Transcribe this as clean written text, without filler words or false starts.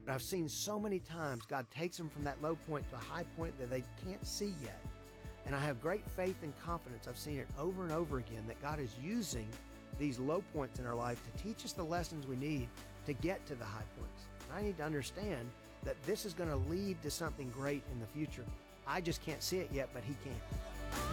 But I've seen so many times God takes them from that low point to a high point that they can't see yet. And I have great faith and confidence. I've seen it over and over again that God is using these low points in our life to teach us the lessons we need to get to the high points. And I need to understand that this is going to lead to something great in the future. I just can't see it yet, but He can.